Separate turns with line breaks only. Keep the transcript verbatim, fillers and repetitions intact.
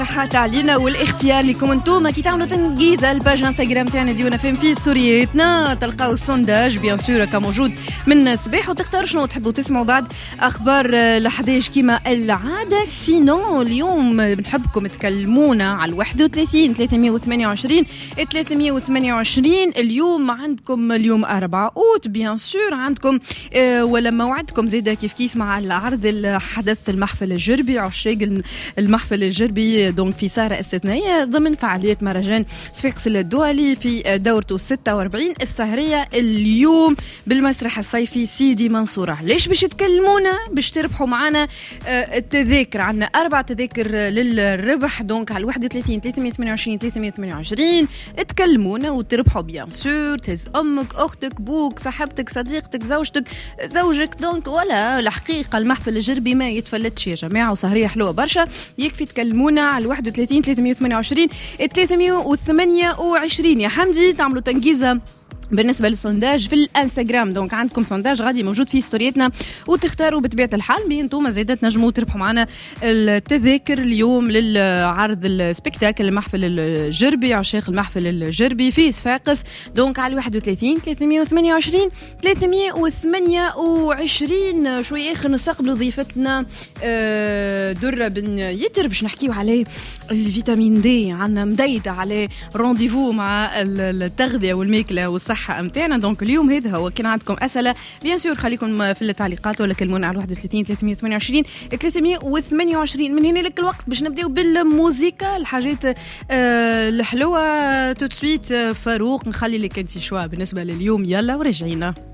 راحت علينا والاختيار لكم انتوما كي تعملوا تنجيزه الباج انستغرام تاعنا ديونا فين في ستورياتنا تلقاو السونداج بيان سور كا موجود من الصباح وتختاروا شنو تحبوا تسمعوا بعد اخبار لحداش كيما العاده. سينو اليوم بنحبكم تكلمونا على واحد وثلاثين ثلاثمية وثمانية وعشرين ثلاثمية وثمانية وعشرين. اليوم عندكم اليوم أربعة أوت بيان سور عندكم اه ولا موعدكم زيدا كيف كيف مع العرض الحدث المحفل الجربي عشاق المحفل الجربي دونك في سهرة استثنائية ضمن فعاليات مهرجان صفاقس الدولي في دورته ستة وأربعين السهرية اليوم بالمسرح الصيفي سيدي منصورة. ليش باش تكلمونا باش تربحوا معنا التذاكر؟ عندنا أربع تذاكر للربح دونك على واحد وثلاثين ثلاثمية وثمانية وعشرين ثلاثمية وثمانية وعشرين تكلمونا وتربحوا بيان سور تهز أمك أختك بوك صاحبتك صديقتك زوجتك زوجك دونك. ولا الحقيقة المحفل الجربي ما يتفلتش يا جماعة وسهرية حلوة برشا. يكفي تكلمونا على واحد وثلاثين ثلاثمية وثمانية وعشرين ثلاثمية وثمانية وعشرين. يا حمدي تعملوا تنجيزة بالنسبة للسونداج في الانستغرام دونك عندكم سونداج غادي موجود في ستورياتنا وتختاروا بطبيعة الحال بين انتم زيادة تنجموا تربحوا معنا التذاكر اليوم للعرض السبيكتاكل المحفل الجربي عشاق المحفل الجربي في صفاقس دونك على واحد وثلاثين ثلاثمية وثمانية وعشرين ثلاثمية وثمانية وعشرين. شوي اخر نستقبلوا ضيفتنا درة بن يتر باش نحكيو عليه الفيتامين دي. عنا مديدة عليه رونديفو مع التغذية والماكلة والصحة متاعنا دونك اليوم هذا هو. كان عندكم أسئلة بيان سور خليكم في التعليقات ولا كلمونا على واحد وثلاثين ثلاثمية وثمانية وعشرين ثلاثمية وثمانية وعشرين. من هنا لك الوقت باش نبداو بالموسيقى الحاجات آه الحلوة تو سويت. فاروق نخلي لك انت شويه بالنسبة لليوم يلا ورجعينا.